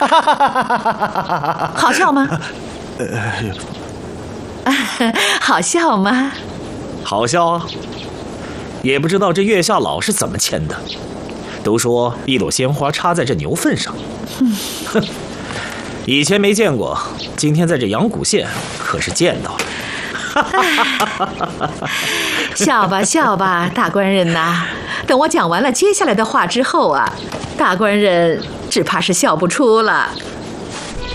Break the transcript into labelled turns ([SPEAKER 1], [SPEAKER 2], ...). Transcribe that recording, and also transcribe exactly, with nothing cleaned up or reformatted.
[SPEAKER 1] 好笑吗？好笑吗？
[SPEAKER 2] 好笑啊！也不知道这月下老是怎么签的。都说一朵鲜花插在这牛粪上，哼，以前没见过，今天在这阳谷县可是见到了。
[SPEAKER 1] 笑吧笑吧，大官人呐！等我讲完了接下来的话之后啊，大官人只怕是笑不出了。